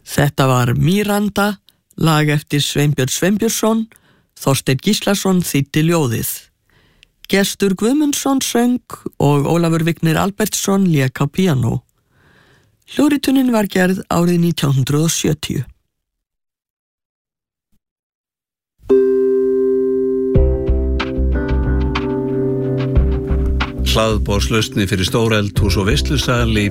Þetta var Míranda, lag eftir Sveinbjörn Sveinbjörnsson, Þorsteinn Gíslason þýddi ljóðið. Gestur Guðmundsson söng og Ólafur Vignir Albertsson lék á píanó. Hljóðritunin var gerð árið 1970. Hlaðborðslausni fyrir stóreldhús og veislusal í